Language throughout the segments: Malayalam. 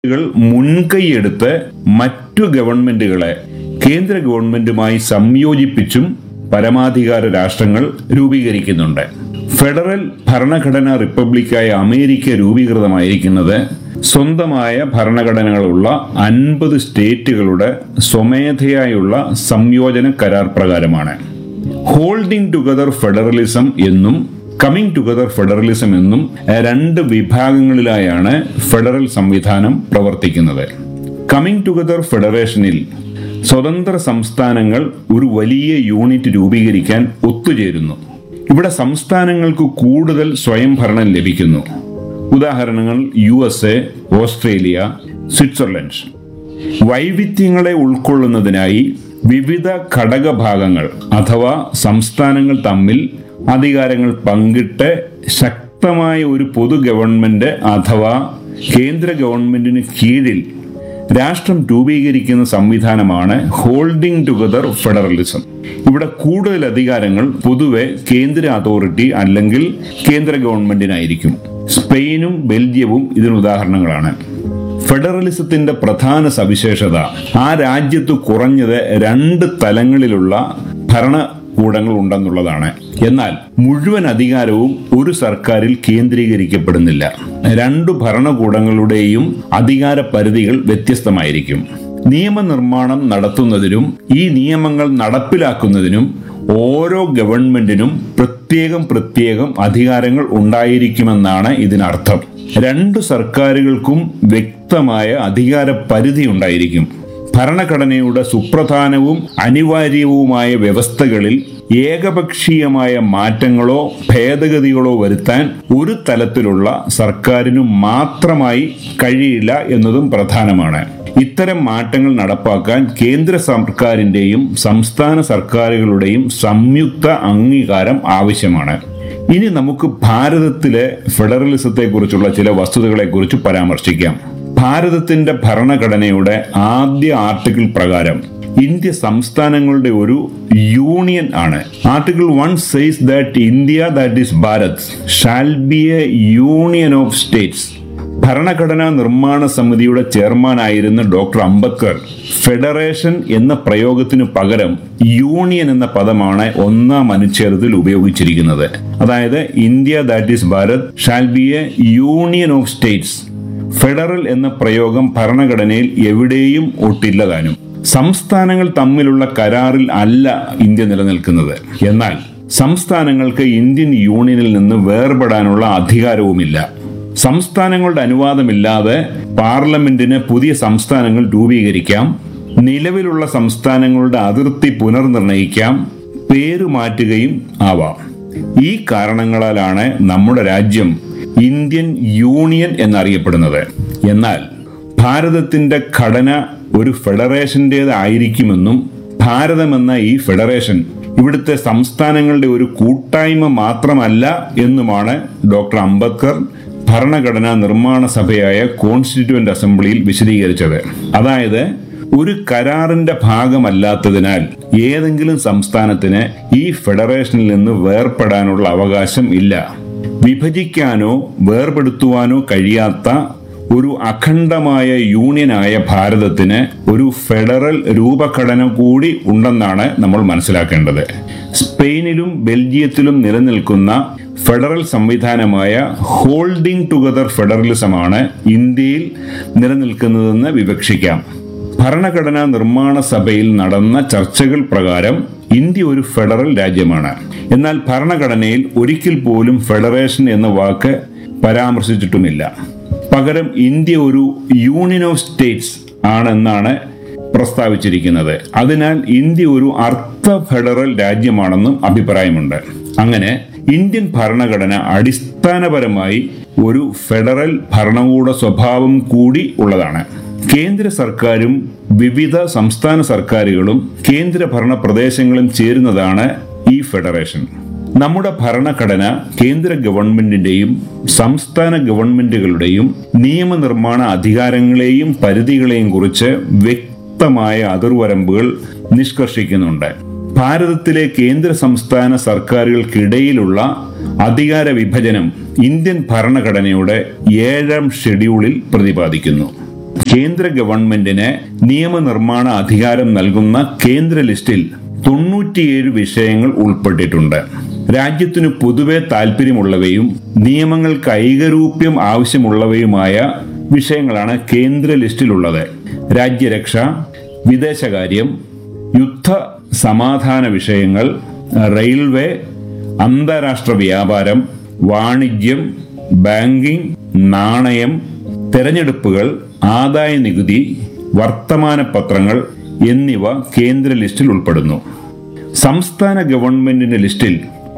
മുൻകൈയെടുത്ത് മറ്റു ഗവൺമെന്റുകളെ കേന്ദ്ര ഗവൺമെന്റുമായി സംയോജിപ്പിച്ചും പരമാധികാര രാഷ്ട്രങ്ങൾ രൂപീകരിക്കുന്നുണ്ട്. ഫെഡറൽ ഭരണഘടനാ റിപ്പബ്ലിക്കായ അമേരിക്ക രൂപീകൃതമായിരിക്കുന്നത് സ്വന്തമായ ഭരണഘടനകളുള്ള 50 സ്റ്റേറ്റുകളുടെ സ്വമേധയായുള്ള സംയോജന കരാർ പ്രകാരമാണ്. ഹോൾഡിംഗ് ടുഗദർ ഫെഡറലിസം എന്നും കമ്മിങ് ടുഗദർ ഫെഡറലിസം എന്നും 2 വിഭാഗങ്ങളിലായാണ് ഫെഡറൽ സംവിധാനം പ്രവർത്തിക്കുന്നത്. കമ്മിങ് ടുഗദർ ഫെഡറേഷനിൽ സ്വതന്ത്ര സംസ്ഥാനങ്ങൾ ഒരു വലിയ യൂണിറ്റ് രൂപീകരിക്കാൻ ഒത്തുചേരുന്നു. ഇവിടെ സംസ്ഥാനങ്ങൾക്ക് കൂടുതൽ സ്വയംഭരണം ലഭിക്കുന്നു. ഉദാഹരണങ്ങൾ USA, ഓസ്ട്രേലിയ, സ്വിറ്റ്സർലൻഡ്. വൈവിധ്യങ്ങളെ ഉൾക്കൊള്ളുന്നതിനായി വിവിധ ഘടകഭാഗങ്ങൾ അഥവാ സംസ്ഥാനങ്ങൾ തമ്മിൽ അധികാരങ്ങൾ പങ്കിട്ട് ശക്തമായ ഒരു പൊതു ഗവൺമെന്റ് അഥവാ കേന്ദ്ര ഗവൺമെന്റിന് കീഴിൽ രാഷ്ട്രം രൂപീകരിക്കുന്ന സംവിധാനമാണ് ഹോൾഡിംഗ് ടുഗദർ ഫെഡറലിസം. ഇവിടെ കൂടുതൽ അധികാരങ്ങൾ പൊതുവെ കേന്ദ്ര അതോറിറ്റി അല്ലെങ്കിൽ കേന്ദ്ര ഗവൺമെന്റിനായിരിക്കും. സ്പെയിനും ബെൽജിയവും ഇതിന് ഉദാഹരണങ്ങളാണ്. ഫെഡറലിസത്തിന്റെ പ്രധാന സവിശേഷത ആ രാജ്യത്ത് കുറഞ്ഞത് 2 തലങ്ങളിലുള്ള ഭരണകൂടങ്ങൾ ഉണ്ടെന്നുള്ളതാണ്. എന്നാൽ മുഴുവൻ അധികാരവും ഒരു സർക്കാരിൽ കേന്ദ്രീകരിക്കപ്പെടുന്നില്ല. 2 ഭരണകൂടങ്ങളുടെയും അധികാര പരിധികൾ വ്യത്യസ്തമായിരിക്കും. നിയമനിർമ്മാണം നടത്തുന്നതിനും ഈ നിയമങ്ങൾ നടപ്പിലാക്കുന്നതിനും ഓരോ ഗവൺമെന്റിനും പ്രത്യേകം അധികാരങ്ങൾ ഉണ്ടായിരിക്കുമെന്നാണ് ഇതിനർത്ഥം. 2 സർക്കാരുകൾക്കും വ്യക്തമായ അധികാര പരിധി ഉണ്ടായിരിക്കും. ഭരണഘടനയുടെ സുപ്രധാനവും അനിവാര്യവുമായ വ്യവസ്ഥകളിൽ ഏകപക്ഷീയമായ മാറ്റങ്ങളോ ഭേദഗതികളോ വരുത്താൻ ഒരു തലത്തിലുള്ള സർക്കാരിനു മാത്രമായി കഴിയില്ല എന്നതും പ്രധാനമാണ്. ഇത്തരം മാറ്റങ്ങൾ നടപ്പാക്കാൻ കേന്ദ്ര സർക്കാരിന്റെയും സംസ്ഥാന സർക്കാരുകളുടെയും സംയുക്ത അംഗീകാരം ആവശ്യമാണ്. ഇനി നമുക്ക് ഭാരതത്തിലെ ഫെഡറലിസത്തെ കുറിച്ചുള്ള ചില വസ്തുതകളെ കുറിച്ച് പരാമർശിക്കാം. ഭാരതത്തിന്റെ ഭരണഘടനയുടെ ആദ്യ ആർട്ടിക്കിൾ പ്രകാരം ഇന്ത്യ സംസ്ഥാനങ്ങളുടെ ഒരു യൂണിയൻ ആണ്. Article 1 says that India, that is Bharat, shall be a union of states. ഭരണഘടനാ നിർമ്മാണ സമിതിയുടെ ചെയർമാനായിരുന്ന ഡോക്ടർ അംബേദ്കർ ഫെഡറേഷൻ എന്ന പ്രയോഗത്തിനു പകരം യൂണിയൻ എന്ന പദമാണ് 1-ാം അനുച്ഛേദത്തിൽ ഉപയോഗിച്ചിരിക്കുന്നത്. അതായത് India, that is Bharat, shall be A union of States. Federal എന്ന പ്രയോഗം ഭരണഘടനയിൽ എവിടെയും ഒട്ടില്ലതാനും. സംസ്ഥാനങ്ങൾ തമ്മിലുള്ള കരാറിൽ അല്ല ഇന്ത്യ നിലനിൽക്കുന്നത്. എന്നാൽ സംസ്ഥാനങ്ങൾക്ക് ഇന്ത്യൻ യൂണിയനിൽ നിന്ന് വേർപെടാനുള്ള അധികാരവുമില്ല. സംസ്ഥാനങ്ങളുടെ അനുവാദമില്ലാതെ പാർലമെന്റിന് പുതിയ സംസ്ഥാനങ്ങൾ രൂപീകരിക്കാം, നിലവിലുള്ള സംസ്ഥാനങ്ങളുടെ അതിർത്തി പുനർനിർണയിക്കാം, പേര് മാറ്റുകയും ആവാം. ഈ കാരണങ്ങളാലാണ് നമ്മുടെ രാജ്യം ഇന്ത്യൻ യൂണിയൻ എന്നറിയപ്പെടുന്നത്. എന്നാൽ ഭാരതത്തിന്റെ ഘടന ഒരു ഫെഡറേഷന്റേതായിരിക്കുമെന്നും ഭാരതമെന്ന ഈ ഫെഡറേഷൻ ഇവിടുത്തെ സംസ്ഥാനങ്ങളുടെ ഒരു കൂട്ടായ്മ മാത്രമല്ല എന്നുമാണ് ഡോക്ടർ അംബേദ്കർ ഭരണഘടനാ നിർമ്മാണ സഭയായ കോൺസ്റ്റിറ്റ്യൂവന്റ് അസംബ്ലിയിൽ വിശദീകരിച്ചത്. അതായത് ഒരു കരാറിന്റെ ഭാഗമല്ലാത്തതിനാൽ ഏതെങ്കിലും സംസ്ഥാനത്തിന് ഈ ഫെഡറേഷനിൽ നിന്ന് വേർപെടാനുള്ള അവകാശം ഇല്ല. വിഭജിക്കാനോ വേർപെടുത്തുവാനോ കഴിയാത്ത ഒരു അഖണ്ഡമായ യൂണിയനായ ഭാരതത്തിന് ഒരു ഫെഡറൽ രൂപഘടന കൂടി ഉണ്ടെന്നാണ് നമ്മൾ മനസ്സിലാക്കേണ്ടത്. സ്പെയിനിലും ബെൽജിയത്തിലും നിലനിൽക്കുന്ന ഫെഡറൽ സംവിധാനമായ ഹോൾഡിംഗ് ടുഗദർ ഫെഡറലിസമാണ് ഇന്ത്യയിൽ നിലനിൽക്കുന്നതെന്ന് വിവക്ഷിക്കാം. ഭരണഘടനാ നിർമ്മാണ സഭയിൽ നടന്ന ചർച്ചകൾ പ്രകാരം ഇന്ത്യ ഒരു ഫെഡറൽ രാജ്യമാണ്. എന്നാൽ ഭരണഘടനയിൽ ഒരിക്കൽ പോലും ഫെഡറേഷൻ എന്ന വാക്ക് പരാമർശിച്ചിട്ടുമില്ല. പകരം ഇന്ത്യ ഒരു യൂണിയൻ ഓഫ് സ്റ്റേറ്റ്സ് ആണെന്നാണ് പ്രസ്താവിച്ചിരിക്കുന്നത്. അതിനാൽ ഇന്ത്യ ഒരു അർദ്ധ ഫെഡറൽ രാജ്യമാണെന്നും അഭിപ്രായമുണ്ട്. അങ്ങനെ ഇന്ത്യൻ ഭരണഘടന അടിസ്ഥാനപരമായി ഒരു ഫെഡറൽ ഭരണകൂട സ്വഭാവം കൂടി ഉള്ളതാണ്. കേന്ദ്ര സർക്കാരും വിവിധ സംസ്ഥാന സർക്കാരുകളും കേന്ദ്ര ഭരണ പ്രദേശങ്ങളും ചേരുന്നതാണ് ഈ ഫെഡറേഷൻ. നമ്മുടെ ഭരണഘടന കേന്ദ്ര ഗവൺമെന്റിന്റെയും സംസ്ഥാന ഗവൺമെന്റുകളുടെയും നിയമനിർമ്മാണ അധികാരങ്ങളെയും പരിധികളെയും കുറിച്ച് വ്യക്തമായ അതിർവരമ്പുകൾ നിഷ്കർഷിക്കുന്നുണ്ട്. ഭാരതത്തിലെ കേന്ദ്ര സംസ്ഥാന സർക്കാരുകൾക്കിടയിലുള്ള അധികാര വിഭജനം ഇന്ത്യൻ ഭരണഘടനയുടെ 7-ാം ഷെഡ്യൂളിൽ പ്രതിപാദിക്കുന്നു. കേന്ദ്ര ഗവൺമെന്റിന് നിയമനിർമ്മാണ അധികാരം നൽകുന്ന കേന്ദ്ര ലിസ്റ്റിൽ 97 വിഷയങ്ങൾ ഉൾപ്പെട്ടിട്ടുണ്ട്. രാജ്യത്തിനു പൊതുവെ താൽപ്പര്യമുള്ളവയും നിയമങ്ങൾക്ക് ഐകരൂപ്യം ആവശ്യമുള്ളവയുമായ വിഷയങ്ങളാണ് കേന്ദ്ര ലിസ്റ്റിലുള്ളത്. രാജ്യരക്ഷ, വിദേശകാര്യം, യുദ്ധ സമാധാന വിഷയങ്ങൾ, റെയിൽവേ, അന്താരാഷ്ട്ര വ്യാപാരം, വാണിജ്യം, ബാങ്കിംഗ്, നാണയം, തെരഞ്ഞെടുപ്പുകൾ, ആദായ നികുതി, വർത്തമാന പത്രങ്ങൾ എന്നിവ കേന്ദ്ര ലിസ്റ്റിൽ ഉൾപ്പെടുന്നു. സംസ്ഥാന ഗവൺമെന്റിന്റെ ലിസ്റ്റിൽ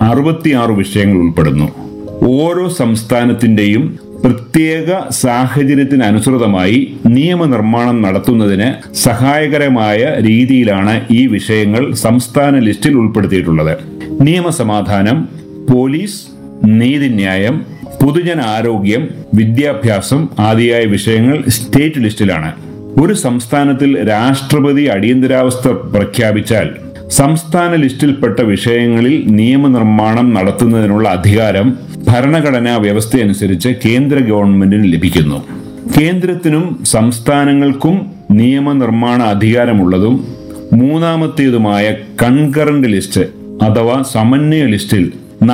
66 വിഷയങ്ങൾ ഉൾപ്പെടുന്നു. ഓരോ സംസ്ഥാനത്തിന്റെയും പ്രത്യേക സാഹചര്യത്തിനനുസൃതമായി നിയമനിർമ്മാണം നടത്തുന്നതിന് സഹായകരമായ രീതിയിലാണ് ഈ വിഷയങ്ങൾ സംസ്ഥാന ലിസ്റ്റിൽ ഉൾപ്പെടുത്തിയിട്ടുള്ളത്. നിയമസമാധാനം, പോലീസ്, നീതിന്യായം, പൊതുജന ആരോഗ്യം, വിദ്യാഭ്യാസം ആദിയായ വിഷയങ്ങൾ സ്റ്റേറ്റ് ലിസ്റ്റിലാണ്. ഒരു സംസ്ഥാനത്തിൽ രാഷ്ട്രപതി അടിയന്തരാവസ്ഥ പ്രഖ്യാപിച്ചാൽ സംസ്ഥാന ലിസ്റ്റിൽപ്പെട്ട വിഷയങ്ങളിൽ നിയമനിർമ്മാണം നടത്തുന്നതിനുള്ള അധികാരം ഭരണഘടനാ വ്യവസ്ഥയനുസരിച്ച് കേന്ദ്ര ഗവൺമെന്റിന് ലഭിക്കുന്നു. കേന്ദ്രത്തിനും സംസ്ഥാനങ്ങൾക്കും നിയമനിർമ്മാണ അധികാരമുള്ളതും മൂന്നാമത്തേതുമായ കൺകറന്റ് ലിസ്റ്റ് അഥവാ സമന്വയ ലിസ്റ്റിൽ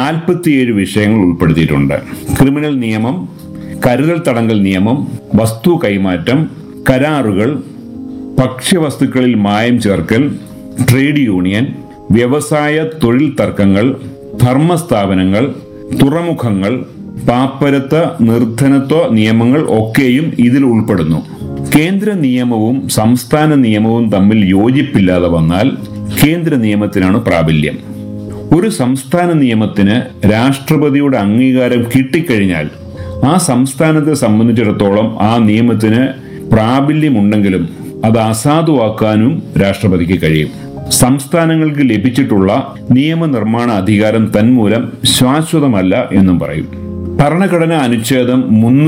47 വിഷയങ്ങൾ ഉൾപ്പെടുത്തിയിട്ടുണ്ട്. ക്രിമിനൽ നിയമം, കരുതൽ തടങ്കൽ നിയമം, വസ്തു കൈമാറ്റം, കരാറുകൾ, ഭക്ഷ്യവസ്തുക്കളിൽ മായം ചേർക്കൽ, ട്രേഡ് യൂണിയൻ, വ്യവസായ തൊഴിൽ തർക്കങ്ങൾ, ധർമ്മസ്ഥാപനങ്ങൾ, തുറമുഖങ്ങൾ, പാപ്പരത്വ നിർധനത്വ നിയമങ്ങൾ ഒക്കെയും ഇതിൽ ഉൾപ്പെടുന്നു. കേന്ദ്ര നിയമവും സംസ്ഥാന നിയമവും തമ്മിൽ യോജിപ്പില്ലാതെ വന്നാൽ കേന്ദ്ര നിയമത്തിനാണ് പ്രാബല്യം. ഒരു സംസ്ഥാന നിയമത്തിന് രാഷ്ട്രപതിയുടെ അംഗീകാരം കിട്ടിക്കഴിഞ്ഞാൽ ആ സംസ്ഥാനത്തെ സംബന്ധിച്ചിടത്തോളം ആ നിയമത്തിന് പ്രാബല്യമുണ്ടെങ്കിലും അത് അസാധുവാക്കാനും രാഷ്ട്രപതിക്ക് കഴിയും. സംസ്ഥാനങ്ങൾക്ക് ലഭിച്ചിട്ടുള്ള നിയമനിർമ്മാണ അധികാരം തന്മൂലം ശാശ്വതമല്ല എന്നും പറയും. ഭരണഘടനാ അനുച്ഛേദം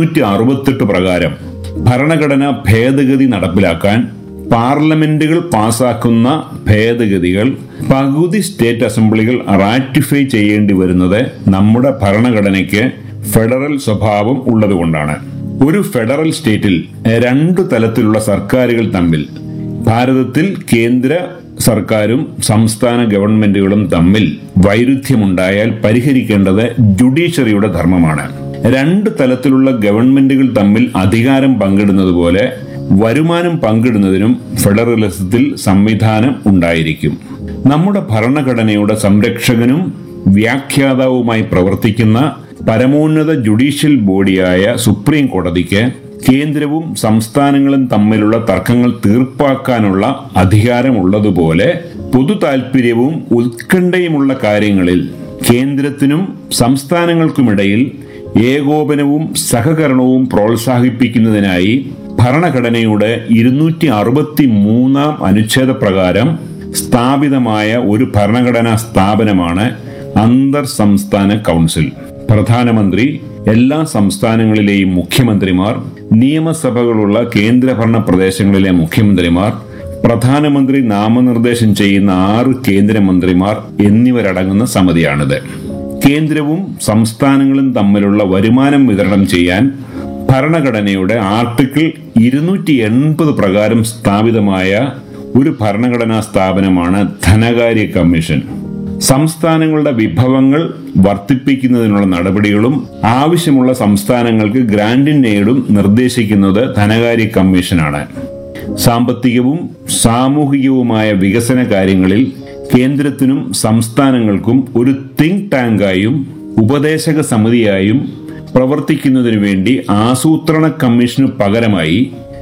368 പ്രകാരം ഭരണഘടനാ ഭേദഗതി നടപ്പിലാക്കാൻ പാർലമെന്റുകൾ പാസാക്കുന്ന ഭേദഗതികൾ പകുതി സ്റ്റേറ്റ് അസംബ്ലികൾ റാറ്റിഫൈ ചെയ്യേണ്ടി വരുന്നത് നമ്മുടെ ഭരണഘടനയ്ക്ക് ഫെഡറൽ സ്വഭാവം ഉള്ളതുകൊണ്ടാണ്. ഒരു ഫെഡറൽ സ്റ്റേറ്റിൽ 2 തലത്തിലുള്ള സർക്കാരുകൾ തമ്മിൽ, ഭാരതത്തിൽ കേന്ദ്ര സർക്കാരും സംസ്ഥാന ഗവൺമെന്റുകളും തമ്മിൽ വൈരുദ്ധ്യമുണ്ടായാൽ പരിഹരിക്കേണ്ടത് ജുഡീഷ്യറിയുടെ ധർമ്മമാണ്. 2 തലത്തിലുള്ള ഗവൺമെന്റുകൾ തമ്മിൽ അധികാരം പങ്കിടുന്നത് പോലെ വരുമാനം പങ്കിടുന്നതിനും ഫെഡറലിസത്തിൽ സംവിധാനം ഉണ്ടായിരിക്കും. നമ്മുടെ ഭരണഘടനയുടെ സംരക്ഷകനും വ്യാഖ്യാതാവുമായി പ്രവർത്തിക്കുന്ന പരമോന്നത ജുഡീഷ്യൽ ബോഡിയായ സുപ്രീം കോടതിക്ക് കേന്ദ്രവും സംസ്ഥാനങ്ങളും തമ്മിലുള്ള തർക്കങ്ങൾ തീർപ്പാക്കാനുള്ള അധികാരമുള്ളതുപോലെ പൊതു താൽപര്യവും ഉത്കണ്ഠയുമുള്ള കാര്യങ്ങളിൽ കേന്ദ്രത്തിനും സംസ്ഥാനങ്ങൾക്കുമിടയിൽ ഏകോപനവും സഹകരണവും പ്രോത്സാഹിപ്പിക്കുന്നതിനായി ഭരണഘടനയുടെ 263 അനുച്ഛേദ പ്രകാരം സ്ഥാപിതമായ ഒരു ഭരണഘടനാ സ്ഥാപനമാണ് അന്തർ സംസ്ഥാന കൗൺസിൽ. പ്രധാനമന്ത്രി, എല്ലാ സംസ്ഥാനങ്ങളിലെയും മുഖ്യമന്ത്രിമാർ, നിയമസഭകളുള്ള കേന്ദ്രഭരണ പ്രദേശങ്ങളിലെ മുഖ്യമന്ത്രിമാർ, പ്രധാനമന്ത്രി നാമനിർദ്ദേശം ചെയ്യുന്ന 6 കേന്ദ്രമന്ത്രിമാർ എന്നിവരടങ്ങുന്ന സമിതിയാണിത്. കേന്ദ്രവും സംസ്ഥാനങ്ങളും തമ്മിലുള്ള വരുമാനം വിതരണം ചെയ്യാൻ ഭരണഘടനയുടെ ആർട്ടിക്കിൾ 280 പ്രകാരം സ്ഥാപിതമായ ഒരു ഭരണഘടനാ സ്ഥാപനമാണ് ധനകാര്യ കമ്മീഷൻ. സംസ്ഥാനങ്ങളുടെ വിഭവങ്ങൾ വർദ്ധിപ്പിക്കുന്നതിനുള്ള നടപടികളും ആവശ്യമുള്ള സംസ്ഥാനങ്ങൾക്ക് ഗ്രാന്റിൻ എയ്ഡും നിർദ്ദേശിക്കുന്നത് ധനകാര്യ കമ്മീഷനാണ്. സാമ്പത്തികവും സാമൂഹികവുമായ വികസന കാര്യങ്ങളിൽ കേന്ദ്രത്തിനും സംസ്ഥാനങ്ങൾക്കും ഒരു തിങ്ക് ടാങ്കായും ഉപദേശക സമിതിയായും പ്രവർത്തിക്കുന്നതിനു വേണ്ടി ആസൂത്രണ കമ്മീഷനു പകരമായി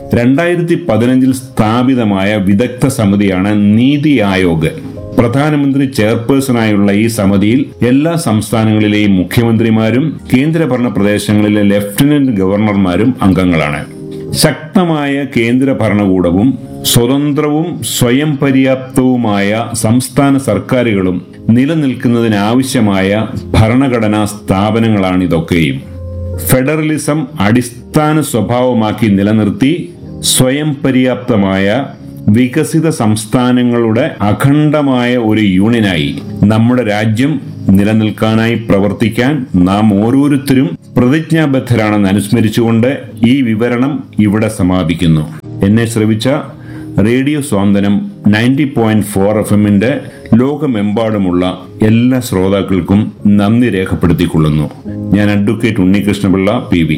2015 സ്ഥാപിതമായ വിദഗ്ധ സമിതിയാണ് നീതി ആയോഗ്. പ്രധാനമന്ത്രി ചെയർപേഴ്സണായുള്ള ഈ സമിതിയിൽ എല്ലാ സംസ്ഥാനങ്ങളിലെയും മുഖ്യമന്ത്രിമാരും കേന്ദ്രഭരണ പ്രദേശങ്ങളിലെ ലഫ്റ്റനന്റ് ഗവർണർമാരും അംഗങ്ങളാണ്. ശക്തമായ കേന്ദ്ര ഭരണകൂടവും സ്വതന്ത്രവും സ്വയം പര്യാപ്തവുമായ സംസ്ഥാന സർക്കാരുകളും നിലനിൽക്കുന്നതിനാവശ്യമായ ഭരണഘടനാ സ്ഥാപനങ്ങളാണിതൊക്കെയും. ഫെഡറലിസം അടിസ്ഥാന സ്വഭാവമാക്കി നിലനിർത്തി സ്വയം പര്യാപ്തമായ വികസിത സംസ്ഥാനങ്ങളുടെ അഖണ്ഡമായ ഒരു യൂണിയനായി നമ്മുടെ രാജ്യം നിലനിൽക്കാനായി പ്രവർത്തിക്കാൻ നാം ഓരോരുത്തരും പ്രതിജ്ഞാബദ്ധരാണെന്ന് അനുസ്മരിച്ചുകൊണ്ട് ഈ വിവരണം ഇവിടെ സമാപിക്കുന്നു. എന്നെ ശ്രവിച്ച റേഡിയോ സ്വാന്തനം 90.4 FM ലോകമെമ്പാടുമുള്ള എല്ലാ ശ്രോതാക്കൾക്കും നന്ദി രേഖപ്പെടുത്തിക്കൊള്ളുന്നു. ഞാൻ അഡ്വക്കേറ്റ് ഉണ്ണികൃഷ്ണപിള്ള PV.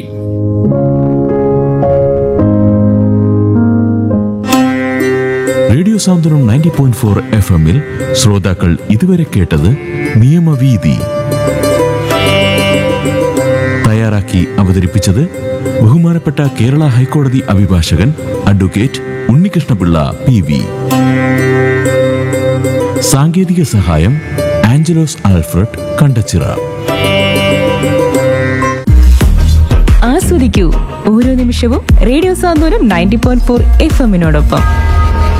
റേഡിയോ സാന്ത്വനം 90.4 FM ശ്രോതാക്കൾ ഇതുവരെ കേട്ടത് നിയമവീതി. തയ്യാറാക്കി അവതരിപ്പിച്ചത് ബഹുമാനപ്പെട്ട കേരള ഹൈക്കോടതി അഭിഭാഷകൻ അഡ്വക്കേറ്റ് ഉണ്ണികൃഷ്ണപിള്ള PV. സാങ്കേതിക സഹായം ആഞ്ചലോസ് ആൽഫ്രഡ് കണ്ടച്ചിറ. ആസ്വദിക്കൂ ഓരോ നിമിഷവും റേഡിയോ സാന്ത്വനം 90.4 FM.